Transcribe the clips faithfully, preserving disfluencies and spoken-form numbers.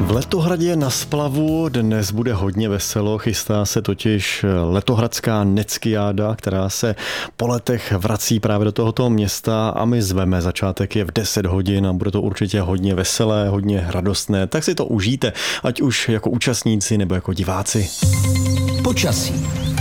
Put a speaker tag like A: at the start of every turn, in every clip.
A: V Letohradě na splavu dnes bude hodně veselo, chystá se totiž letohradská Neckiáda, která se po letech vrací právě do tohoto města a my zveme. Začátek je v deset hodin a bude to určitě hodně veselé, hodně radostné, tak si to užijte, ať už jako účastníci nebo jako diváci.
B: Počasí.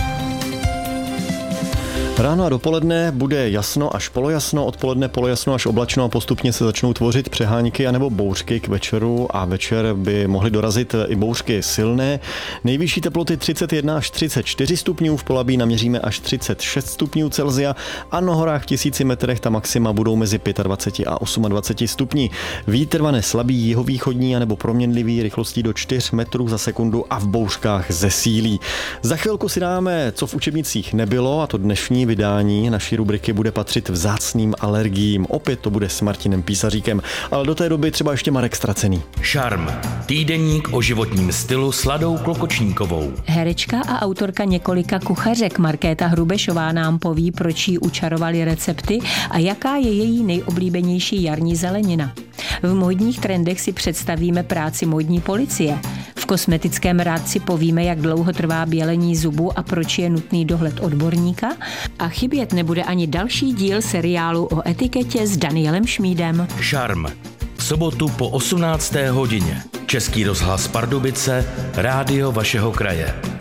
A: Ráno a dopoledne bude jasno až polojasno, odpoledne polojasno až oblačno a postupně se začnou tvořit přehánky anebo bouřky k večeru a večer by mohly dorazit i bouřky silné. Nejvyšší teploty třicet jedna až třicet čtyři stupňů, v Polabí naměříme až třicet šest stupňů Celsia a na horách v tisíci metrech ta maxima budou mezi dvacet pět a dvacet osm stupní. Vítr vane slabý jihovýchodní anebo proměnlivý rychlostí do čtyři metrů za sekundu a v bouřkách zesílí. Za chvilku si dáme, co v učebnicích nebylo, a to dnešní vydání naší rubriky bude patřit vzácným alergiím. Opět to bude s Martinem Písaříkem, ale do té doby třeba ještě Marek Stracený.
B: Šarm. Týdeník o životním stylu s Ladou Klokočníkovou.
C: Herečka a autorka několika kuchařek Markéta Hrubešová nám poví, proč jí učarovali recepty a jaká je její nejoblíbenější jarní zelenina. V módních trendech si představíme práci módní policie. V kosmetickém rádci povíme, jak dlouho trvá bělení zubů a proč je nutný dohled odborníka. A chybět nebude ani další díl seriálu o etiketě s Danielem Šmídem.
B: Šarm. V sobotu po osmnácté hodině. Český rozhlas Pardubice, rádio vašeho kraje.